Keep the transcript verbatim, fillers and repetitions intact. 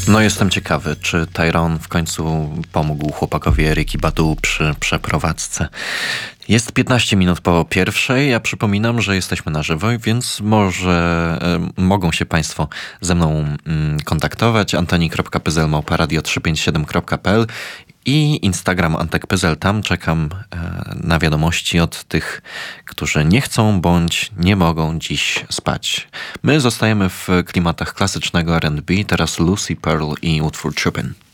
No jestem ciekawy, czy Tyrone w końcu pomógł chłopakowi Ricky Badu przy przeprowadzce. Jest piętnaście minut po pierwszej. Ja przypominam, że jesteśmy na żywo, więc może e, mogą się Państwo ze mną mm, kontaktować. antoni kropka pyzel małpa radio trzysta pięćdziesiąt siedem kropka p l i Instagram antekpyzel. Tam czekam e, na wiadomości od tych, którzy nie chcą bądź nie mogą dziś spać. My zostajemy w klimatach klasycznego R and B. Teraz Lucy Pearl i utwór Chopin.